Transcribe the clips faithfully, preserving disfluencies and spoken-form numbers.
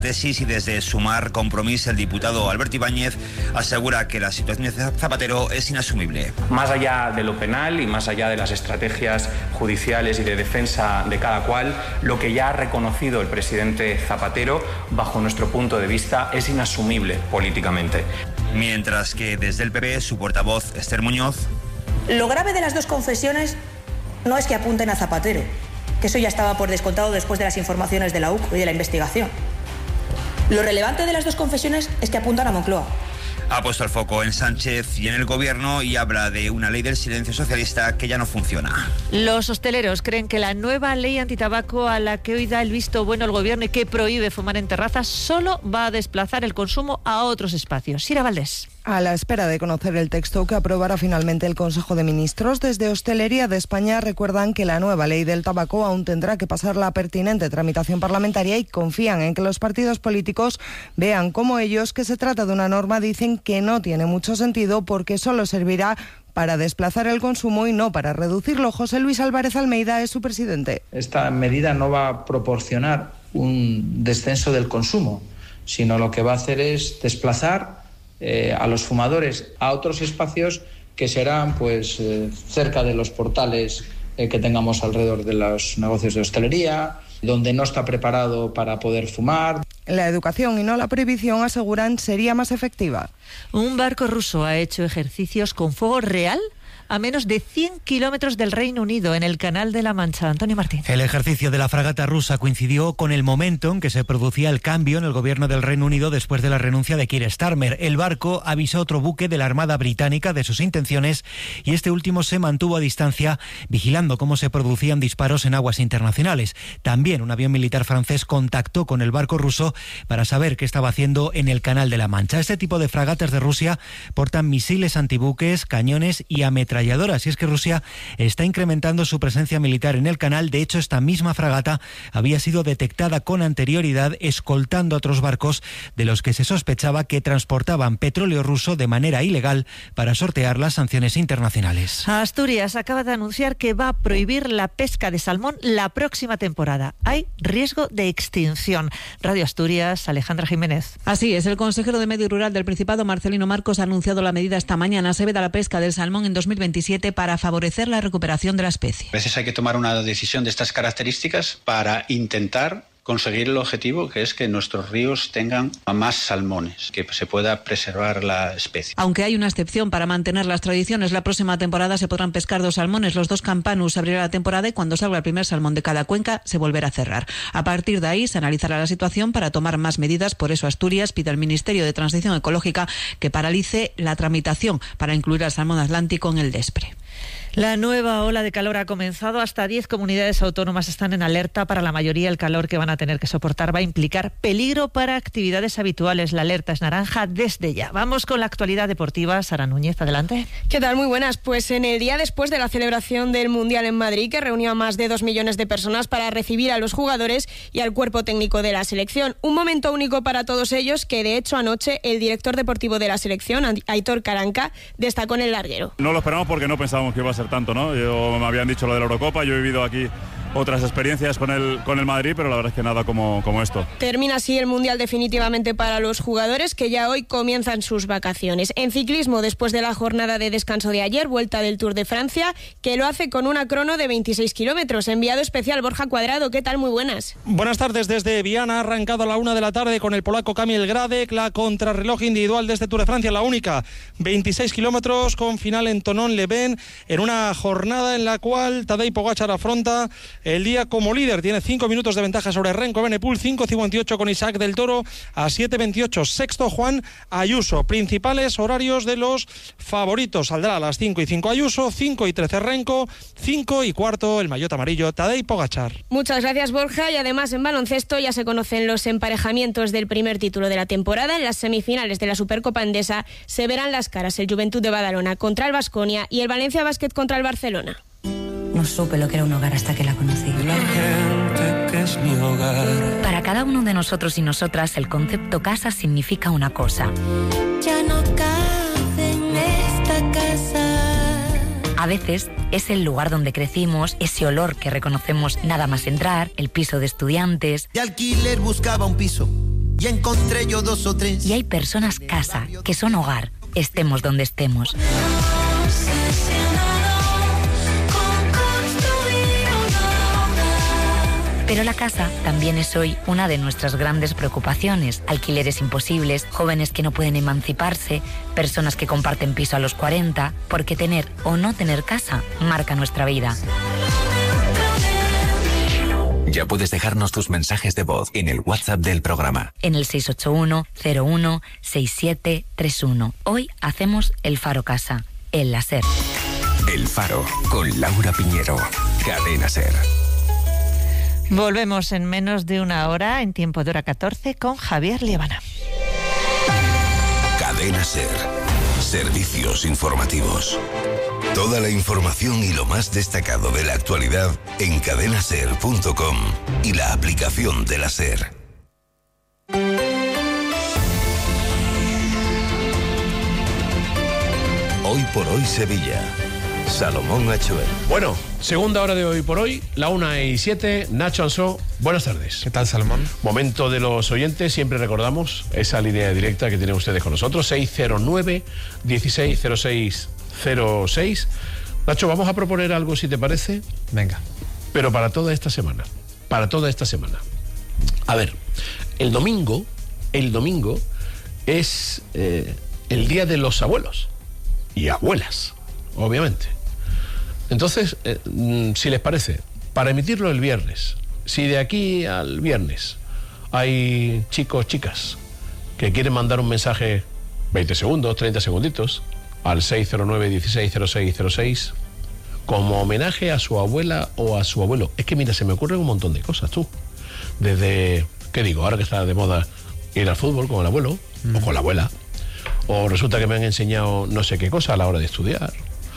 Tesis y desde Sumar Compromís, el diputado Alberto Ibáñez asegura que la situación de Zapatero es inasumible. Más allá de lo penal y más allá de las estrategias judiciales y de defensa de cada cual, lo que ya ha reconocido el presidente Zapatero, bajo nuestro punto de vista, es inasumible políticamente. Mientras que desde el P P, su portavoz Esther Muñoz. Lo grave de las dos confesiones no es que apunten a Zapatero, que eso ya estaba por descontado después de las informaciones de la U C y de la investigación. Lo relevante de las dos confesiones es que apuntan a Moncloa. Ha puesto el foco en Sánchez y en el gobierno y habla de una ley del silencio socialista que ya no funciona. Los hosteleros creen que la nueva ley antitabaco a la que hoy da el visto bueno el gobierno y que prohíbe fumar en terrazas solo va a desplazar el consumo a otros espacios. Sira Valdés. A la espera de conocer el texto que aprobará finalmente el Consejo de Ministros, desde Hostelería de España recuerdan que la nueva ley del tabaco aún tendrá que pasar la pertinente tramitación parlamentaria y confían en que los partidos políticos vean como ellos que se trata de una norma, dicen que no tiene mucho sentido porque solo servirá para desplazar el consumo y no para reducirlo. José Luis Álvarez Almeida es su presidente. Esta medida no va a proporcionar un descenso del consumo, sino lo que va a hacer es desplazar Eh, a los fumadores a otros espacios que serán pues eh, cerca de los portales eh, que tengamos alrededor de los negocios de hostelería, donde no está preparado para poder fumar. La educación y no la prohibición, aseguran, sería más efectiva. Un barco ruso ha hecho ejercicios con fuego real a menos de cien kilómetros del Reino Unido, en el Canal de la Mancha. Antonio Martín. El ejercicio de la fragata rusa coincidió con el momento en que se producía el cambio en el gobierno del Reino Unido después de la renuncia de Keir Starmer. El barco avisó a otro buque de la Armada Británica de sus intenciones y este último se mantuvo a distancia vigilando cómo se producían disparos en aguas internacionales. También un avión militar francés contactó con el barco ruso para saber qué estaba haciendo en el Canal de la Mancha. Este tipo de fragatas de Rusia portan misiles antibuques, cañones y ametralladoras. Y es que Rusia está incrementando su presencia militar en el canal. De hecho, esta misma fragata había sido detectada con anterioridad escoltando a otros barcos de los que se sospechaba que transportaban petróleo ruso de manera ilegal para sortear las sanciones internacionales. Asturias acaba de anunciar que va a prohibir la pesca de salmón la próxima temporada. Hay riesgo de extinción. Radio Asturias, Alejandra Jiménez. Así es, el consejero de Medio Rural del Principado, Marcelino Marcos, ha anunciado la medida esta mañana. Se veda la pesca del salmón en dos mil veintisiete para favorecer la recuperación de la especie. A veces hay que tomar una decisión de estas características para intentar conseguir el objetivo, que es que nuestros ríos tengan más salmones, que se pueda preservar la especie. Aunque hay una excepción para mantener las tradiciones, la próxima temporada se podrán pescar dos salmones, los dos campanus. Se abrirá la temporada y cuando salga el primer salmón de cada cuenca se volverá a cerrar. A partir de ahí se analizará la situación para tomar más medidas. Por eso Asturias pide al Ministerio de Transición Ecológica que paralice la tramitación para incluir al salmón atlántico en el DESPRE. La nueva ola de calor ha comenzado. Hasta diez comunidades autónomas están en alerta. Para la mayoría, el calor que van a tener que soportar va a implicar peligro para actividades habituales. La alerta es naranja desde ya. Vamos con la actualidad deportiva. Sara Núñez, adelante. ¿Qué tal? Muy buenas. Pues en el día después de la celebración del Mundial en Madrid, que reunió a más de dos millones de personas para recibir a los jugadores y al cuerpo técnico de la selección. Un momento único para todos ellos que, de hecho, anoche el director deportivo de la selección, Aitor Karanka, destacó en el larguero. No lo esperamos porque no pensábamos que iba a ser tanto, ¿no? Yo, me habían dicho lo de la Eurocopa, yo he vivido aquí otras experiencias con el, con el Madrid, pero la verdad es que nada como, como esto. Termina así el Mundial definitivamente para los jugadores, que ya hoy comienzan sus vacaciones. En ciclismo, después de la jornada de descanso de ayer, vuelta del Tour de Francia, que lo hace con una crono de veintiséis kilómetros. Enviado especial Borja Cuadrado, ¿qué tal? Muy buenas. Buenas tardes desde Viana, ha arrancado a la una de la tarde con el polaco Kamil Gradek, la contrarreloj individual de este Tour de Francia, la única, veintiséis kilómetros con final en Thonon-les-Bains, en una jornada en la cual Tadej Pogačar afronta el día como líder. Tiene cinco minutos de ventaja sobre Renko Evenepoel, cinco cincuenta y ocho con Isaac del Toro a siete veintiocho. Sexto Juan Ayuso. Principales horarios de los favoritos. Saldrá a las cinco y cinco Ayuso, cinco y trece Renko, cinco y cuarto el maillot amarillo Tadej Pogačar. Muchas gracias, Borja. Y además en baloncesto ya se conocen los emparejamientos del primer título de la temporada. En las semifinales de la Supercopa Endesa se verán las caras el Juventud de Badalona contra el Baskonia y el Valencia Basket contra el Barcelona. No supe lo que era un hogar hasta que la conocí. La gente que es mi hogar. Para cada uno de nosotros y nosotras, el concepto casa significa una cosa. Ya no cabe en esta casa. A veces es el lugar donde crecimos, ese olor que reconocemos nada más entrar, el piso de estudiantes. De alquiler buscaba un piso. y encontré yo dos o tres. Y hay personas casa, que son hogar, estemos donde estemos. Pero la casa también es hoy una de nuestras grandes preocupaciones. Alquileres imposibles, jóvenes que no pueden emanciparse, personas que comparten piso a los cuarenta, porque tener o no tener casa marca nuestra vida. Ya puedes dejarnos tus mensajes de voz en el WhatsApp del programa. En el seis ocho uno, cero uno, seis siete tres uno. Hoy hacemos el Faro Casa, el SER. El Faro, con Laura Piñero. Cadena SER. Volvemos en menos de una hora, en tiempo de hora catorce, con Javier Liebana. Cadena SER. Servicios informativos. Toda la información y lo más destacado de la actualidad en cadena ser punto com y la aplicación de la SER. Hoy por hoy Sevilla. Salomón Achuel. Bueno, segunda hora de Hoy por Hoy, la una y siete, Nacho Ansó, buenas tardes. ¿Qué tal, Salomón? Momento de los oyentes, siempre recordamos esa línea directa que tienen ustedes con nosotros, seis cero nueve, dieciséis cero seis cero seis. Nacho, vamos a proponer algo, si te parece. Venga. Pero para toda esta semana, para toda esta semana. A ver, el domingo, el domingo es eh, el día de los abuelos y abuelas, obviamente. Entonces, eh, si les parece, para emitirlo el viernes, si de aquí al viernes hay chicos, chicas, que quieren mandar un mensaje, veinte segundos, treinta segunditos, al seis cero nueve, dieciséis cero seis cero seis, como homenaje a su abuela o a su abuelo. Es que mira, se me ocurren un montón de cosas, tú. Desde, ¿qué digo? Ahora que está de moda ir al fútbol con el abuelo, mm. o con la abuela, o resulta que me han enseñado no sé qué cosa a la hora de estudiar,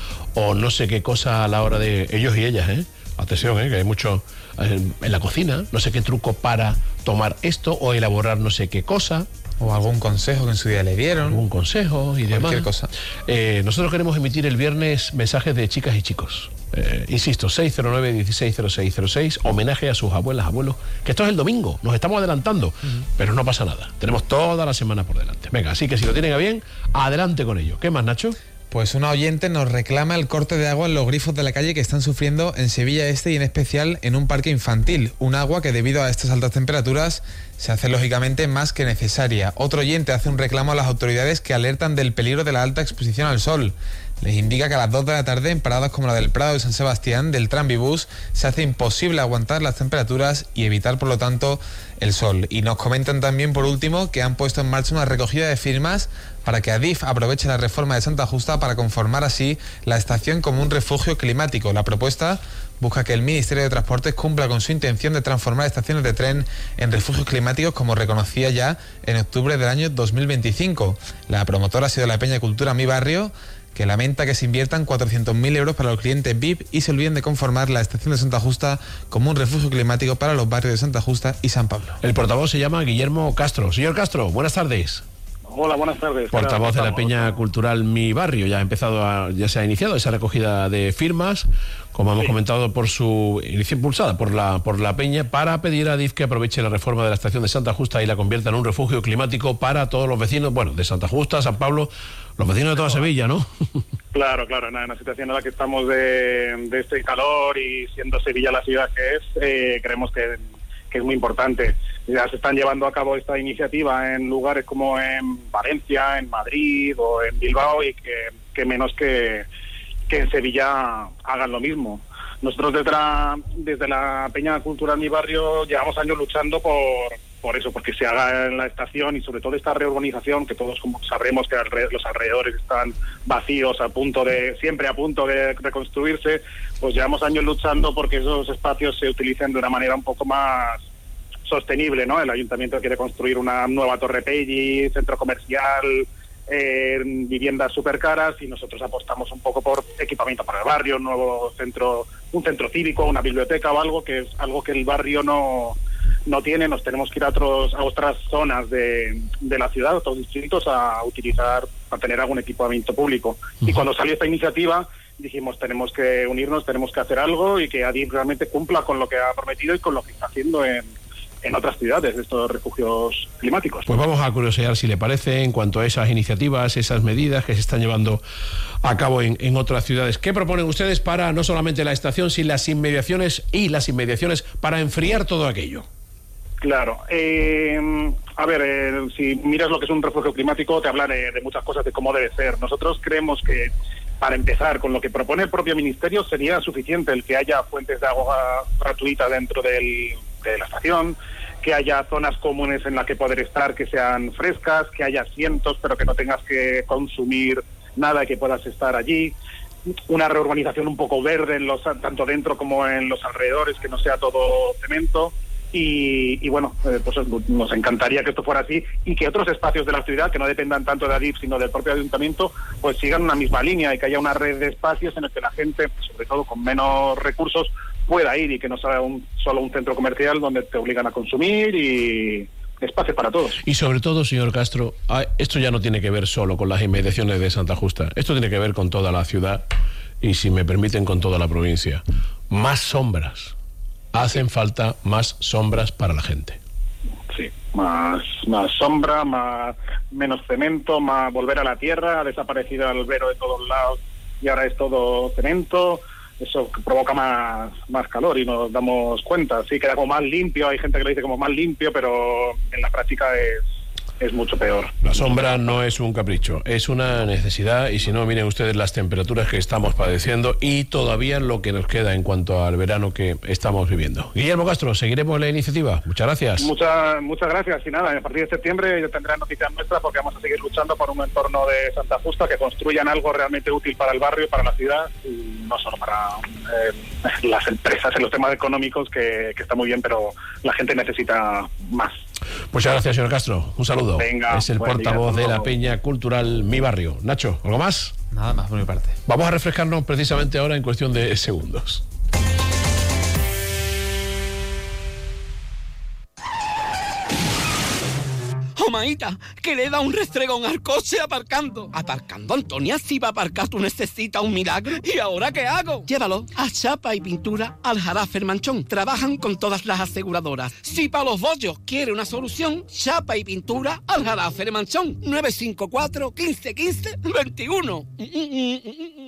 o no sé qué cosa a la hora de ellos y ellas, ¿eh? Atención, ¿eh? Que hay mucho en, en la cocina, no sé qué truco para tomar esto o elaborar no sé qué cosa. O algún consejo que en su día le dieron. Algún consejo y demás. Cualquier cosa. Eh, nosotros queremos emitir el viernes mensajes de chicas y chicos. Eh, insisto, seis cero nueve, dieciséis cero seis cero seis, homenaje a sus abuelas, abuelos, que esto es el domingo, nos estamos adelantando, uh-huh. pero no pasa nada, tenemos toda la semana por delante. Venga, así que si lo tienen a bien, adelante con ello. ¿Qué más, Nacho? Pues una oyente nos reclama el corte de agua en los grifos de la calle que están sufriendo en Sevilla Este y en especial en un parque infantil. Un agua que debido a estas altas temperaturas se hace lógicamente más que necesaria. Otro oyente hace un reclamo a las autoridades que alertan del peligro de la alta exposición al sol. Les indica que a las dos de la tarde en paradas como la del Prado de San Sebastián del Tranvibús se hace imposible aguantar las temperaturas y evitar por lo tanto el sol. Y nos comentan también por último que han puesto en marcha una recogida de firmas para que Adif aproveche la reforma de Santa Justa para conformar así la estación como un refugio climático. La propuesta busca que el Ministerio de Transportes cumpla con su intención de transformar estaciones de tren en refugios climáticos como reconocía ya en octubre del año dos mil veinticinco. La promotora ha sido la Peña Cultura Mi Barrio, que lamenta que se inviertan cuatrocientos mil euros para los clientes V I P y se olviden de conformar la estación de Santa Justa como un refugio climático para los barrios de Santa Justa y San Pablo. El portavoz se llama Guillermo Castro. Señor Castro, buenas tardes. Hola, buenas tardes. Portavoz de la Peña Cultural Mi Barrio. Ya ha empezado, a, ya se ha iniciado esa recogida de firmas, como hemos sí. comentado, por su impulsada por la por la Peña, para pedir a Adif que aproveche la reforma de la estación de Santa Justa y la convierta en un refugio climático para todos los vecinos, bueno, de Santa Justa, San Pablo, los vecinos de toda Sevilla, ¿no? Claro, claro, en una situación en la que estamos de, de este calor y siendo Sevilla la ciudad que es, eh, creemos que, que es muy importante. Ya se están llevando a cabo esta iniciativa en lugares como en Valencia, en Madrid o en Bilbao y que, que menos que, que en Sevilla hagan lo mismo. Nosotros desde la, desde la Peña Cultural Mi Barrio llevamos años luchando por, por eso, porque se haga en la estación y sobre todo esta reurbanización que todos como sabremos que alre- los alrededores están vacíos, a punto de siempre a punto de reconstruirse, pues llevamos años luchando porque esos espacios se utilicen de una manera un poco más sostenible, ¿no? El ayuntamiento quiere construir una nueva Torre Pelli, centro comercial, eh, viviendas súper caras y nosotros apostamos un poco por equipamiento para el barrio, un nuevo centro, un centro cívico, una biblioteca o algo que es algo que el barrio no no tiene. Nos tenemos que ir a otros a otras zonas de, de la ciudad, a otros distritos a utilizar, a tener algún equipamiento público. Uh-huh. Y cuando salió esta iniciativa dijimos tenemos que unirnos, tenemos que hacer algo y que Adif realmente cumpla con lo que ha prometido y con lo que está haciendo en en otras ciudades de estos refugios climáticos. Pues vamos a curiosear, si le parece, en cuanto a esas iniciativas, esas medidas que se están llevando a cabo en, en otras ciudades. ¿Qué proponen ustedes para no solamente la estación, sino las inmediaciones y las inmediaciones para enfriar todo aquello? Claro. Eh, a ver, eh, si miras lo que es un refugio climático, te hablan de, de muchas cosas de cómo debe ser. Nosotros creemos que, para empezar, con lo que propone el propio Ministerio, sería suficiente el que haya fuentes de agua gratuita dentro del, de la estación, que haya zonas comunes en las que poder estar, que sean frescas, que haya asientos, pero que no tengas que consumir nada, que puedas estar allí. Una reurbanización un poco verde, en los, tanto dentro como en los alrededores, que no sea todo cemento. Y, y bueno, eh, pues nos encantaría que esto fuera así y que otros espacios de la ciudad, que no dependan tanto de Adif, sino del propio ayuntamiento, pues sigan una misma línea y que haya una red de espacios en el que la gente, sobre todo con menos recursos, pueda ir y que no sea un, solo un centro comercial donde te obligan a consumir y espacio para todos. Y sobre todo, señor Castro, esto ya no tiene que ver solo con las inmediaciones de Santa Justa, esto tiene que ver con toda la ciudad y, si me permiten, con toda la provincia. Más sombras. Hacen falta más sombras para la gente. Sí, más, más sombra, más, menos cemento, más volver a la tierra. Ha desaparecido el albero de todos lados y ahora es todo cemento. Eso provoca más, más calor y nos damos cuenta. Sí, queda como más limpio. Hay gente que lo dice como más limpio, pero en la práctica es, es mucho peor. La sombra no es un capricho, es una necesidad. Y si no, miren ustedes las temperaturas que estamos padeciendo y todavía lo que nos queda en cuanto al verano que estamos viviendo. Guillermo Castro, seguiremos la iniciativa. Muchas gracias. Muchas muchas gracias. Y nada, a partir de septiembre yo tendré noticias nuestras, porque vamos a seguir luchando por un entorno de Santa Justa que construyan algo realmente útil para el barrio, para la ciudad, y no solo para eh, las empresas en los temas económicos, que, que está muy bien, pero la gente necesita más. Muchas gracias, señor Castro. Un saludo. Venga, es el portavoz de la Peña Cultural Mi Barrio. Nacho, ¿algo más? Nada más por mi parte. Vamos a refrescarnos precisamente ahora en cuestión de segundos. Maíta, que le da un restregón al coche aparcando. Aparcando, Antonia, si va a aparcar tú necesitas un milagro. ¿Y ahora qué hago? Llévalo a Chapa y Pintura Aljarafe El Manchón. Trabajan con todas las aseguradoras. Si para los bollos quiere una solución, Chapa y Pintura Aljarafe El Manchón. nueve cinco cuatro, quince, quince, veintiuno.